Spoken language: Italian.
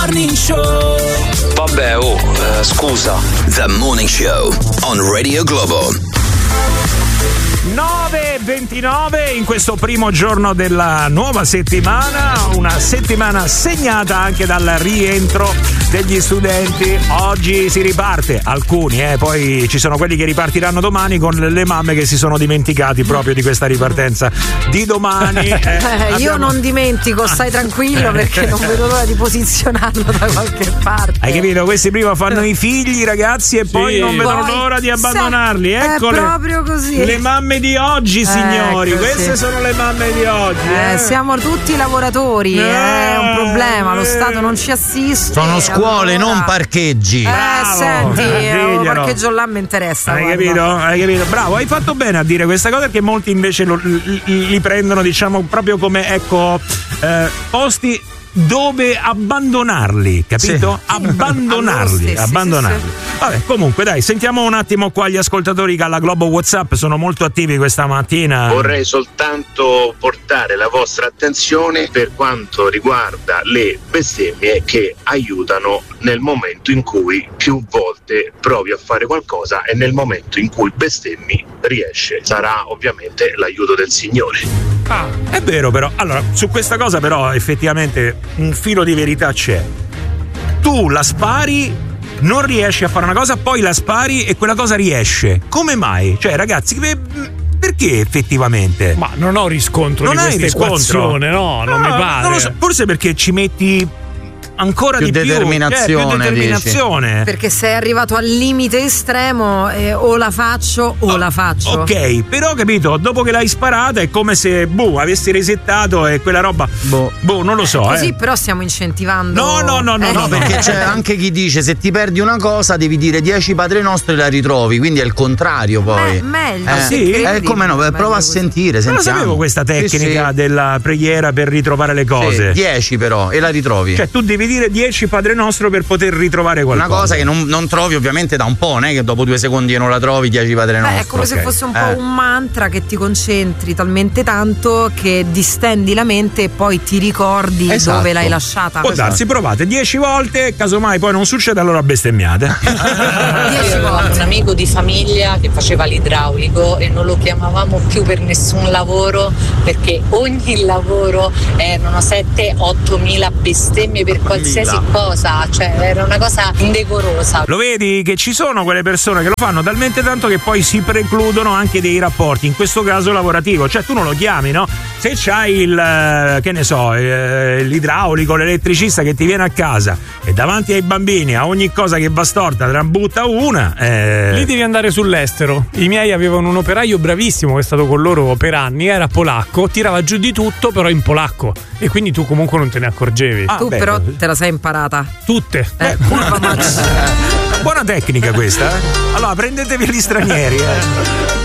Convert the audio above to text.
Morning Show. Vabbè, scusa. The Morning Show on Radio Globo. 9:29 in questo primo giorno della nuova settimana, una settimana segnata anche dal rientro degli studenti. Oggi si riparte, alcuni, poi ci sono quelli che ripartiranno domani con le mamme che si sono dimenticati proprio di questa ripartenza di domani. Io non dimentico, stai tranquillo, perché non vedo l'ora di posizionarlo da qualche parte. Hai capito? Questi prima fanno i figli, ragazzi, e poi non vedono l'ora di abbandonarli. Eccole, è proprio così. Le mamme di oggi, signori, queste sono le mamme di oggi. Siamo tutti lavoratori, è un problema, lo Stato non ci assiste. Sono scuole, non parcheggi. Senti, un parcheggio là mi interessa. Hai capito? Bravo, hai fatto bene a dire questa cosa, perché molti invece li prendono, diciamo, proprio come posti dove abbandonarli, capito? Sì. Abbandonarli. Sì. Vabbè, comunque dai, sentiamo un attimo qua gli ascoltatori che alla Globo WhatsApp sono molto attivi questa mattina. Vorrei soltanto portare la vostra attenzione per quanto riguarda le bestemmie che aiutano nel momento in cui più volte provi a fare qualcosa e nel momento in cui bestemmi riesce. Sarà ovviamente l'aiuto del Signore. È vero, però. Allora, su questa cosa però effettivamente un filo di verità c'è. Tu la spari, non riesci a fare una cosa, poi la spari e quella cosa riesce. Come mai? Cioè, ragazzi, perché effettivamente? Ma non ho riscontro non di questa equazione, no, non mi pare. Non lo so, forse perché ci metti ancora più di determinazione, più determinazione. Perché sei arrivato al limite estremo, o la faccio o la faccio. Ok, però capito, dopo che l'hai sparata è come se avessi resettato e quella roba non lo so. Così però stiamo incentivando. No, perché c'è anche chi dice se ti perdi una cosa devi dire 10 Padre Nostro e la ritrovi, quindi è il contrario poi. Meglio. Sì? Come no, prova a sentire. Non sapevo questa tecnica della preghiera per ritrovare le cose. 10 però e la ritrovi. Cioè tu devi dire 10 Padre Nostro per poter ritrovare qualcosa. Una cosa che non trovi ovviamente da un po', non è che dopo 2 secondi che non la trovi 10 Padre Nostro. È come se fosse un po' un mantra che ti concentri talmente tanto che distendi la mente e poi ti ricordi dove l'hai lasciata. Può darsi, provate 10 volte, casomai poi non succede, allora bestemmiate. 10 volte. Un amico di famiglia che faceva l'idraulico e non lo chiamavamo più per nessun lavoro perché ogni lavoro erano 7-8 mila bestemmie per qualsiasi cosa, cioè era una cosa indecorosa. Lo vedi che ci sono quelle persone che lo fanno talmente tanto che poi si precludono anche dei rapporti, in questo caso lavorativo. Cioè tu non lo chiami, no? Se c'hai l'idraulico, l'elettricista che ti viene a casa e davanti ai bambini a ogni cosa che va storta te ne butta una, lì devi andare sull'estero. I miei avevano un operaio bravissimo che è stato con loro per anni, era polacco, tirava giù di tutto però in polacco e quindi tu comunque non te ne accorgevi. Tu però te la sei imparata tutte. Buona tecnica questa. Allora prendetevi gli stranieri.